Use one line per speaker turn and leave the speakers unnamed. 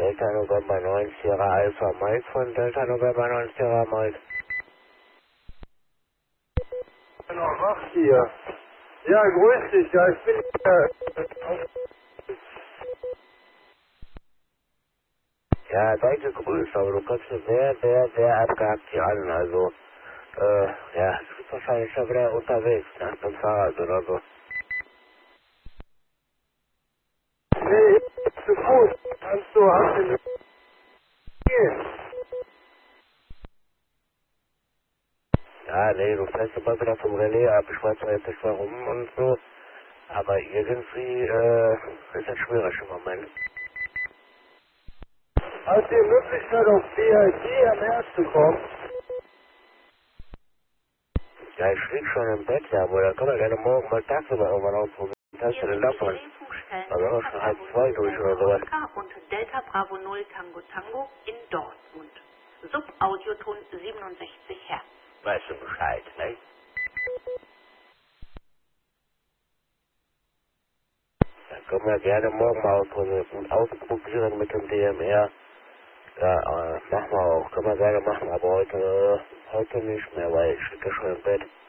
Delta November 9 Sierra Alpha Mike von Delta November 9 Sierra Mike.
Noch 8 hier. Ja, grüß dich. Ja, ich bin
Ja, sei gegrüßt, aber du kommst mir sehr abgehackt hier an, also, ja, du bist wahrscheinlich schon wieder unterwegs, ne, mit dem Fahrrad oder so.
nee, zu Fuß. Kannst du hast du gehen?
Ja, nee, du fährst immer wieder vom Relais ab, ich weiß zwar jetzt nicht warum und so, aber irgendwie, ist das schwierig im Moment.
Hast du die Möglichkeit auf BID am März zu kommen?
Ja, ich lieg schon im Bett, ja, aber da können wir gerne morgen mal tagsüber irgendwann ausprobieren. Was hast du denn davon? Also auch schon halb zwei durch oder sowas.
Und Delta Bravo 0 Tango Tango in Dortmund. Subaudioton 67 Hertz.
Weißt du Bescheid, ne? Dann können wir gerne morgen mal ausprobieren mit dem DMR. Ja, machen wir auch. Können wir gerne machen, aber heute nicht mehr, weil ich liege schon im Bett.